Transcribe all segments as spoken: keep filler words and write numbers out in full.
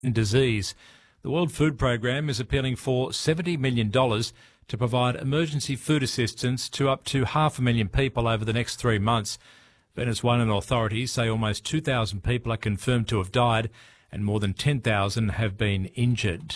disease. The World Food Programme is appealing for seventy million dollars to provide emergency food assistance to up to half a million people over the next three months. Venezuelan authorities say almost two thousand people are confirmed to have died and more than ten thousand have been injured.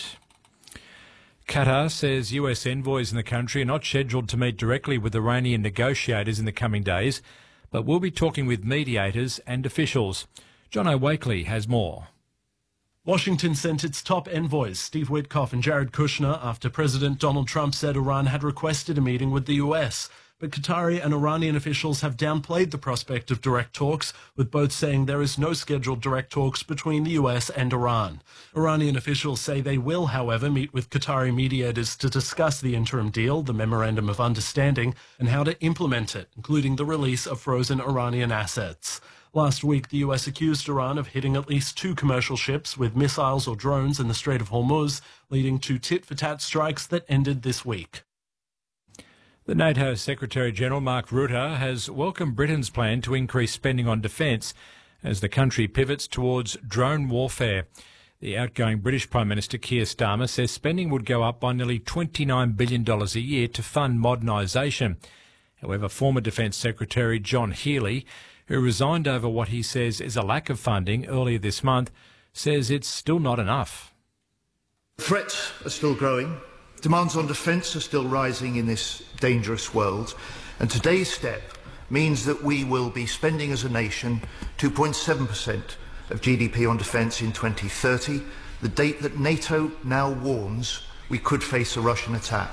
Qatar says U S envoys in the country are not scheduled to meet directly with Iranian negotiators in the coming days, but will be talking with mediators and officials. John O'Wakely has more. Washington sent its top envoys, Steve Witkoff and Jared Kushner, after President Donald Trump said Iran had requested a meeting with the U S. But Qatari and Iranian officials have downplayed the prospect of direct talks, with both saying there is no scheduled direct talks between the U S and Iran. Iranian officials say they will, however, meet with Qatari mediators to discuss the interim deal, the Memorandum of Understanding, and how to implement it, including the release of frozen Iranian assets. Last week, the U S accused Iran of hitting at least two commercial ships with missiles or drones in the Strait of Hormuz, leading to tit-for-tat strikes that ended this week. The NATO Secretary-General Mark Rutte has welcomed Britain's plan to increase spending on defence as the country pivots towards drone warfare. The outgoing British Prime Minister Keir Starmer says spending would go up by nearly twenty-nine billion dollars a year to fund modernisation. However, former Defence Secretary John Healey, who resigned over what he says is a lack of funding earlier this month, says it's still not enough. Threats are still growing. Demands on defence are still rising in this dangerous world, and today's step means that we will be spending as a nation two point seven percent of G D P on defence in twenty thirty, the date that NATO now warns we could face a Russian attack.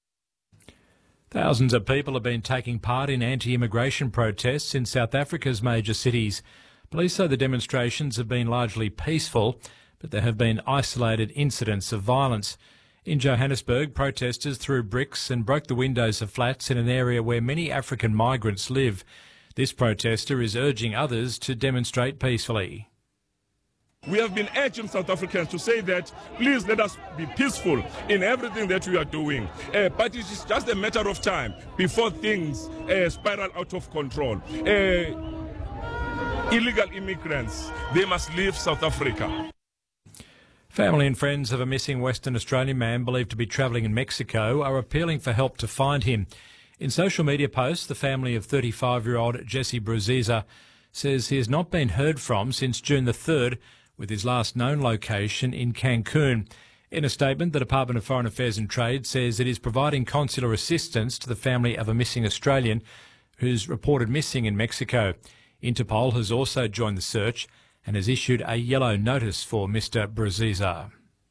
Thousands of people have been taking part in anti-immigration protests in South Africa's major cities. Police say the demonstrations have been largely peaceful, but there have been isolated incidents of violence. In Johannesburg, protesters threw bricks and broke the windows of flats in an area where many African migrants live. This protester is urging others to demonstrate peacefully. We have been urging South Africans to say that, please let us be peaceful in everything that we are doing. Uh, but it is just a matter of time before things uh, spiral out of control. Uh, illegal immigrants, they must leave South Africa. Family and friends of a missing Western Australian man believed to be travelling in Mexico are appealing for help to find him. In social media posts, the family of thirty-five-year-old Jesse Bruziza says he has not been heard from since June the third, with his last known location in Cancun. In a statement, the Department of Foreign Affairs and Trade says it is providing consular assistance to the family of a missing Australian who's reported missing in Mexico. Interpol has also joined the search and has issued a yellow notice for Mister Bruziza.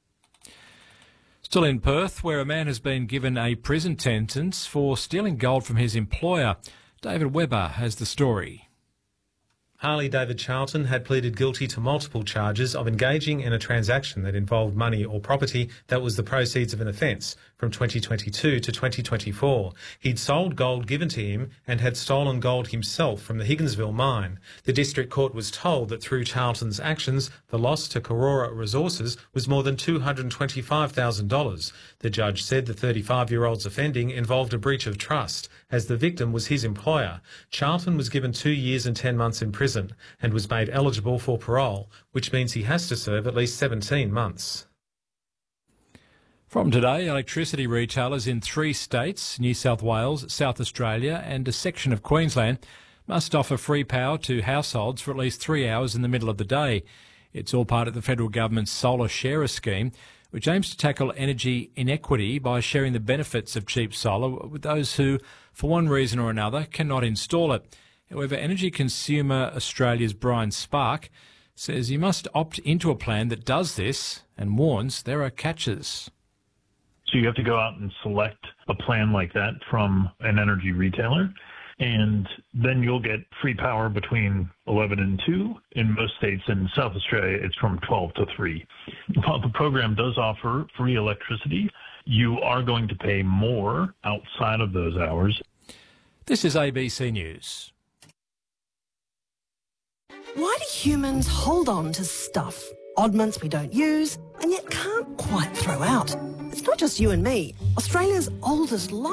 Still in Perth, where a man has been given a prison sentence for stealing gold from his employer. David Webber has the story. Harley David Charlton had pleaded guilty to multiple charges of engaging in a transaction that involved money or property that was the proceeds of an offence from twenty twenty-two to twenty twenty-four. He'd sold gold given to him and had stolen gold himself from the Higginsville mine. The District Court was told that through Charlton's actions, the loss to Karora Resources was more than two hundred twenty-five thousand dollars. The judge said the thirty-five-year-old's offending involved a breach of trust, as the victim was his employer. Charlton was given two years and ten months in prison and was made eligible for parole, which means he has to serve at least seventeen months. From today, electricity retailers in three states, New South Wales, South Australia and a section of Queensland, must offer free power to households for at least three hours in the middle of the day. It's all part of the federal government's Solar Sharer scheme, which aims to tackle energy inequity by sharing the benefits of cheap solar with those who, for one reason or another, cannot install it. However, Energy Consumer Australia's Brian Spark says you must opt into a plan that does this and warns there are catches. So you have to go out and select a plan like that from an energy retailer, and then you'll get free power between eleven and two. In most states in South Australia, it's from twelve to three. While the program does offer free electricity, you are going to pay more outside of those hours. This is A B C News. Why do humans hold on to stuff? Oddments we don't use and yet can't quite throw out. It's not just you and me. Australia's oldest